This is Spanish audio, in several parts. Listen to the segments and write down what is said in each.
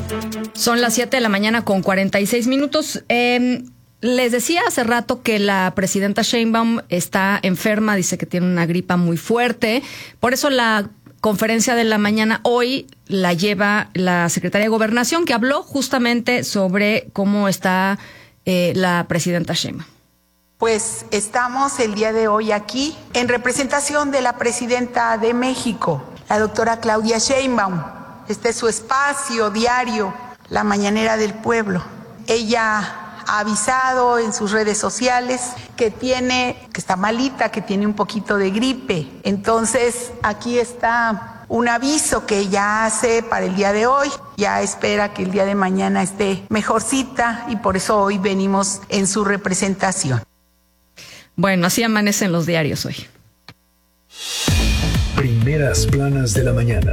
Son las 7 de la mañana con 46 minutos. Les decía hace rato que la presidenta Sheinbaum está enferma, dice que tiene una gripa muy fuerte. Por eso la conferencia de la mañana hoy la lleva la secretaria de Gobernación, que habló justamente sobre cómo está la presidenta Sheinbaum. Pues estamos el día de hoy aquí en representación de la presidenta de México, la doctora Claudia Sheinbaum. Este es su espacio diario, la mañanera del pueblo. Ella ha avisado en sus redes sociales que está malita, que tiene un poquito de gripe. Entonces, aquí está un aviso que ella hace para el día de hoy. Ya espera que el día de mañana esté mejorcita y por eso hoy venimos en su representación. Bueno, así amanecen los diarios hoy. Primeras planas de la mañana.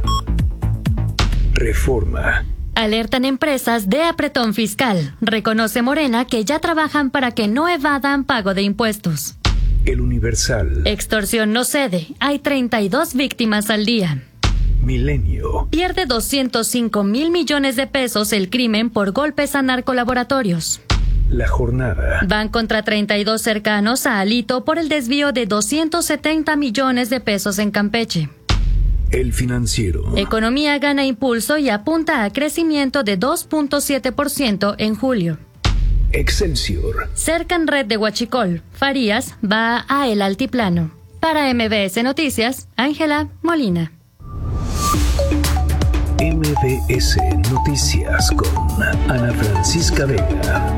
Reforma. Alertan empresas de apretón fiscal. Reconoce Morena que ya trabajan para que no evadan pago de impuestos. El Universal. Extorsión no cede. Hay 32 víctimas al día. Milenio. Pierde 205,000 millones de pesos el crimen por golpes a narcolaboratorios. La Jornada. Van contra 32 cercanos a Alito por el desvío de 270 millones de pesos en Campeche. El Financiero. Economía gana impulso y apunta a crecimiento de 2.7% en julio. Excelsior. Cercan red de Huachicol. Farías va a El Altiplano. Para MBS Noticias, Ángela Molina. MBS Noticias con Ana Francisca Vega.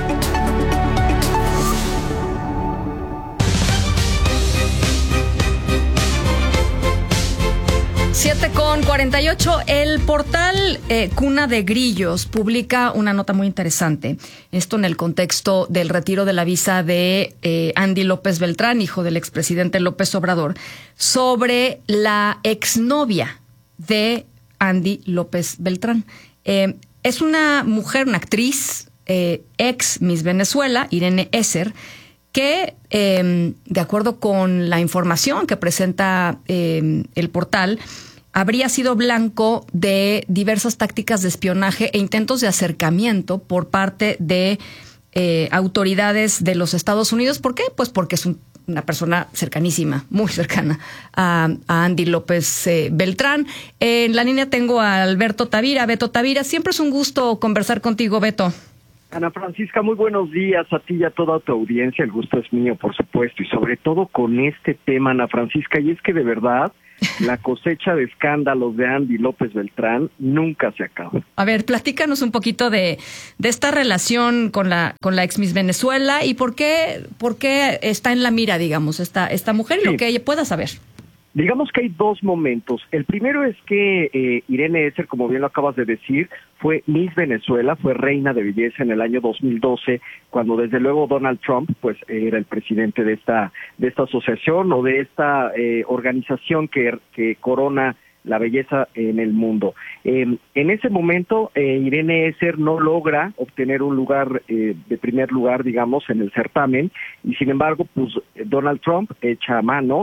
7:48, el portal Cuna de Grillos publica una nota muy interesante. Esto en el contexto del retiro de la visa de Andy López Beltrán, hijo del expresidente López Obrador, sobre la exnovia de Andy López Beltrán. Es una mujer, una actriz, ex Miss Venezuela, Irene Esser, que, de acuerdo con la información que presenta el portal, habría sido blanco de diversas tácticas de espionaje e intentos de acercamiento por parte de autoridades de los Estados Unidos. ¿Por qué? Pues porque es una persona cercanísima, muy cercana a Andy López Beltrán. En la línea tengo a Alberto Tavira. Beto Tavira, siempre es un gusto conversar contigo, Beto. Ana Francisca, muy buenos días a ti y a toda tu audiencia. El gusto es mío, por supuesto, y sobre todo con este tema, Ana Francisca, y es que de verdad la cosecha de escándalos de Andy López Beltrán nunca se acaba. A ver, platícanos un poquito de esta relación con la ex Miss Venezuela y por qué está en la mira, digamos, esta mujer y Sí. lo que ella pueda saber. Digamos que hay dos momentos. El primero es que Irene Esser, como bien lo acabas de decir, fue Miss Venezuela, fue reina de belleza en el año 2012, cuando desde luego Donald Trump pues era el presidente de esta asociación o de esta organización que corona la belleza en el mundo. En ese momento, Irene Esser no logra obtener un lugar de primer lugar, digamos, en el certamen, y sin embargo, pues Donald Trump echa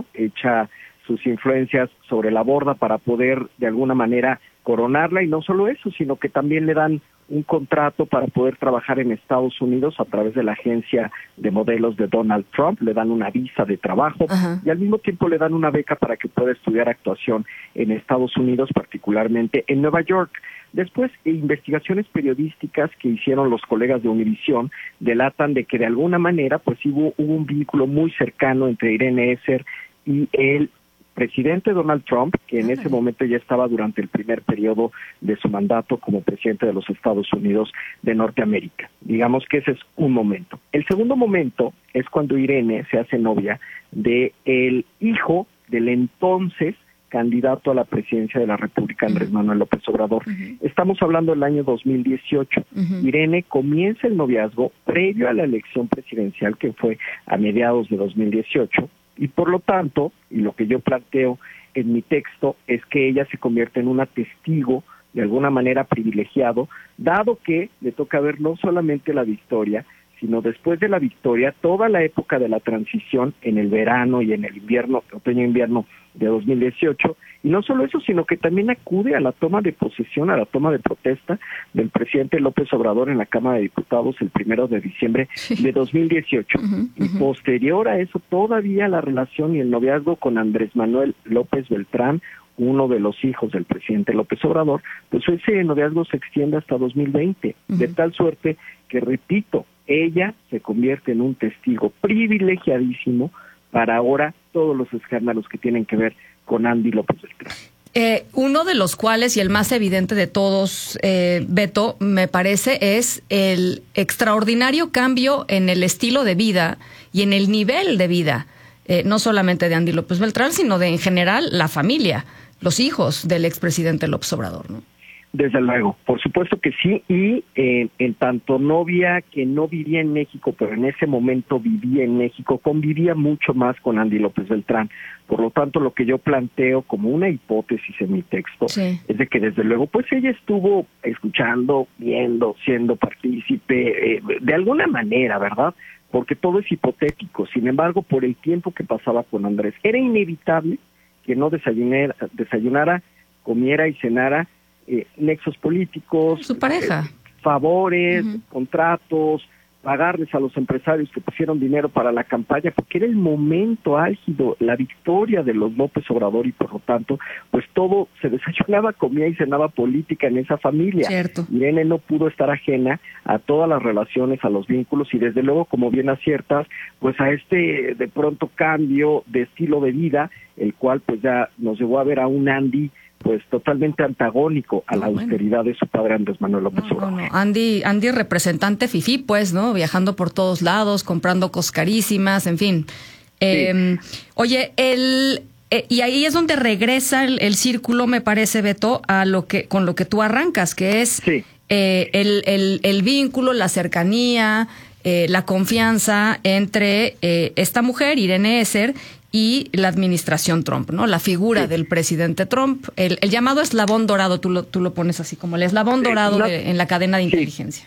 sus influencias sobre la borda para poder de alguna manera coronarla, y no solo eso, sino que también le dan un contrato para poder trabajar en Estados Unidos a través de la agencia de modelos de Donald Trump, le dan una visa de trabajo. Ajá. Y al mismo tiempo le dan una beca para que pueda estudiar actuación en Estados Unidos, particularmente en Nueva York. Después, investigaciones periodísticas que hicieron los colegas de Univisión delatan de que de alguna manera pues hubo un vínculo muy cercano entre Irene Esser y el presidente Donald Trump, que en ese momento ya estaba durante el primer periodo de su mandato como presidente de los Estados Unidos de Norteamérica. Digamos que ese es un momento. El segundo momento es cuando Irene se hace novia de el hijo del entonces candidato a la presidencia de la República, Andrés Manuel López Obrador. Estamos hablando del año 2018. Irene comienza el noviazgo previo a la elección presidencial, que fue a mediados de 2018, y por lo tanto, y lo que yo planteo en mi texto, es que ella se convierte en una testigo de alguna manera privilegiado, dado que le toca ver no solamente la victoria, sino después de la victoria, toda la época de la transición en el verano y en el invierno, otoño-invierno de 2018, y no solo eso, sino que también acude a la toma de posesión, a la toma de protesta del presidente López Obrador en la Cámara de Diputados el 1 de diciembre de 2018. Y posterior a eso, todavía la relación y el noviazgo con Andrés Manuel López Beltrán, uno de los hijos del presidente López Obrador, pues ese noviazgo se extiende hasta 2020, de tal suerte que, repito, ella se convierte en un testigo privilegiadísimo para ahora todos los escándalos que tienen que ver con Andy López Beltrán. Uno de los cuales, y el más evidente de todos, Beto, me parece, es el extraordinario cambio en el estilo de vida y en el nivel de vida, no solamente de Andy López Beltrán, sino de, en general, la familia, los hijos del expresidente López Obrador, ¿no? Desde luego, por supuesto que sí, y en tanto novia que no vivía en México, pero en ese momento vivía en México, convivía mucho más con Andy López Beltrán. Por lo tanto, lo que yo planteo como una hipótesis en mi texto es de que desde luego, pues ella estuvo escuchando, viendo, siendo partícipe, de alguna manera, ¿verdad? Porque todo es hipotético. Sin embargo, por el tiempo que pasaba con Andrés, era inevitable que no desayunara, comiera y cenara nexos políticos, su pareja, favores, contratos, pagarles a los empresarios que pusieron dinero para la campaña, porque era el momento álgido, la victoria de los López Obrador, y por lo tanto, pues todo se desayunaba, comía y cenaba política en esa familia. Cierto. Irene no pudo estar ajena a todas las relaciones, a los vínculos, y desde luego, como bien aciertas, pues a este de pronto cambio de estilo de vida, el cual pues ya nos llevó a ver a un Andy pues totalmente antagónico a la austeridad de su padre Andrés Manuel López Obrador. Andy representante fifí, pues, ¿no? Viajando por todos lados, comprando cosas carísimas, en fin. Sí. Oye, y ahí es donde regresa el círculo, me parece, Beto, a con lo que tú arrancas, que es el vínculo, la cercanía, la confianza entre esta mujer, Irene Esser, y la administración Trump, ¿no? La figura del presidente Trump, el llamado eslabón dorado, tú lo pones así, como el eslabón dorado en la cadena de inteligencia.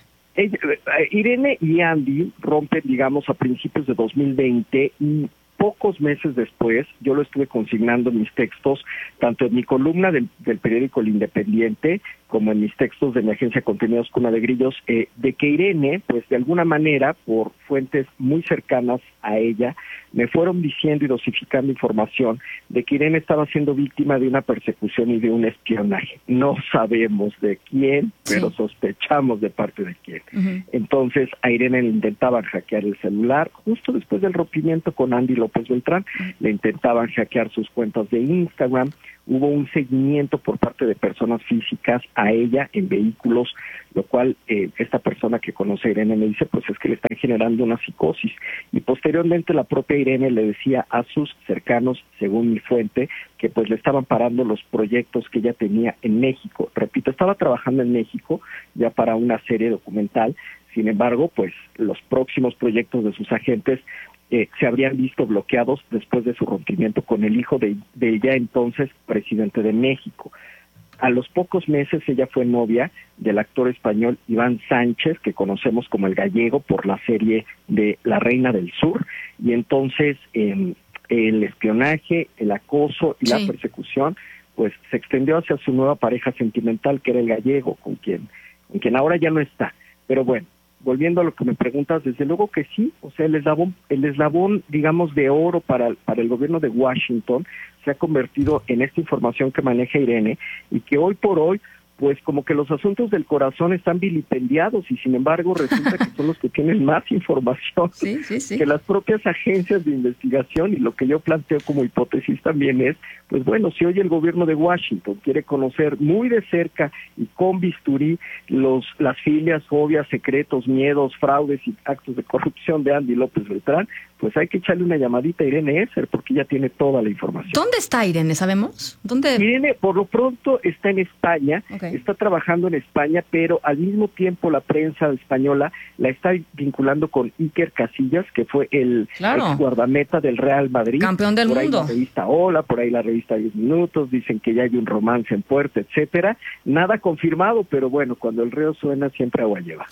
Irene y Andy rompen, digamos, a principios de 2020, y pocos meses después, yo lo estuve consignando en mis textos, tanto en mi columna del periódico El Independiente, como en mis textos de mi agencia de contenidos Cuna de Grillos, de que Irene, pues de alguna manera, por fuentes muy cercanas a ella, me fueron diciendo y dosificando información de que Irene estaba siendo víctima de una persecución y de un espionaje. No sabemos de quién, pero sospechamos de parte de quién. Entonces, a Irene le intentaban hackear el celular, justo después del rompimiento con Andy López Beltrán, le intentaban hackear sus cuentas de Instagram. Hubo un seguimiento por parte de personas físicas a ella en vehículos, lo cual esta persona que conoce a Irene me dice, pues es que le están generando una psicosis. Y posteriormente la propia Irene le decía a sus cercanos, según mi fuente, que pues le estaban parando los proyectos que ella tenía en México. Repito, estaba trabajando en México ya para una serie documental. Sin embargo, pues los próximos proyectos de sus agentes se habrían visto bloqueados después de su rompimiento con el hijo de ya entonces presidente de México. A los pocos meses ella fue novia del actor español Iván Sánchez, que conocemos como el Gallego por la serie de La Reina del Sur, y entonces el espionaje, el acoso y la persecución pues se extendió hacia su nueva pareja sentimental, que era el Gallego, con quien ahora ya no está. Pero bueno, volviendo a lo que me preguntas, desde luego que sí, o sea, el eslabón, digamos, de oro para el gobierno de Washington se ha convertido en esta información que maneja Irene, y que hoy por hoy, pues como que los asuntos del corazón están vilipendiados, y sin embargo resulta que son los que tienen más información que las propias agencias de investigación. Y lo que yo planteo como hipótesis también es, pues bueno, si hoy el gobierno de Washington quiere conocer muy de cerca y con bisturí las filias, fobias, secretos, miedos, fraudes y actos de corrupción de Andy López Beltrán, pues hay que echarle una llamadita a Irene Esser, porque ella tiene toda la información. ¿Dónde está Irene? ¿Sabemos? ¿Dónde? Irene, por lo pronto, está en España, está trabajando en España, pero al mismo tiempo la prensa española la está vinculando con Iker Casillas, que fue el ex guardameta del Real Madrid. Campeón del mundo. mundo. Por ahí la revista Hola, por ahí la revista 10 Minutos, dicen que ya hay un romance en puerta, etcétera. Nada confirmado, pero bueno, cuando el río suena siempre agua lleva.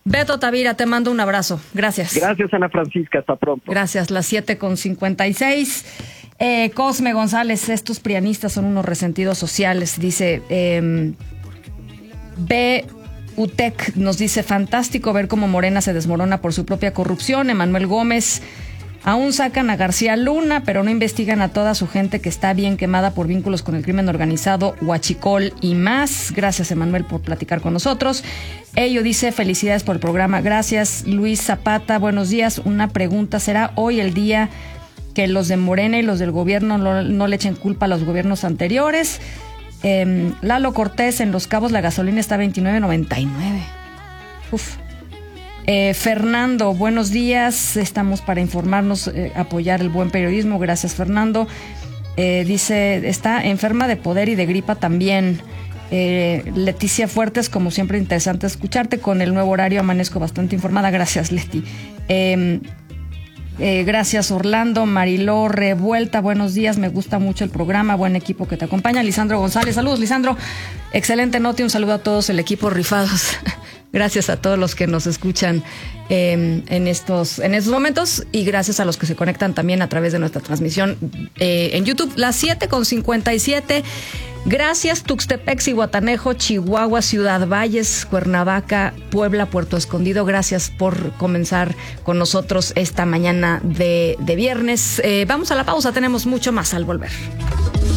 Beto Tavira, te mando un abrazo. Gracias. Gracias, Ana Francisca. Hasta pronto. Gracias. Las 7:56. Cosme González, estos prianistas son unos resentidos sociales. Dice B. UTEC nos dice, fantástico ver cómo Morena se desmorona por su propia corrupción. Emanuel Gómez, aún sacan a García Luna, pero no investigan a toda su gente que está bien quemada por vínculos con el crimen organizado, huachicol y más. Gracias, Emanuel, por platicar con nosotros. Ello dice, felicidades por el programa. Gracias. Luis Zapata, buenos días. Una pregunta, ¿será hoy el día que los de Morena y los del gobierno no le echen culpa a los gobiernos anteriores? Lalo Cortés, en Los Cabos la gasolina está a 29.99. Uf. Fernando, buenos días. Estamos para informarnos, apoyar el buen periodismo. Gracias, Fernando. Dice, está enferma de poder y de gripa también. Leticia Fuertes, como siempre, interesante escucharte. Con el nuevo horario amanezco bastante informada. Gracias, Leti. Gracias, Orlando. Mariló Revuelta, buenos días, me gusta mucho el programa, buen equipo que te acompaña. Lisandro González, saludos, Lisandro, excelente nota, un saludo a todos, el equipo rifados. Gracias a todos los que nos escuchan en estos momentos, y gracias a los que se conectan también a través de nuestra transmisión en YouTube. Las 7:57. Gracias, Tuxtepec, Zihuatanejo, Chihuahua, Ciudad Valles, Cuernavaca, Puebla, Puerto Escondido. Gracias por comenzar con nosotros esta mañana de viernes. Vamos a la pausa, tenemos mucho más al volver.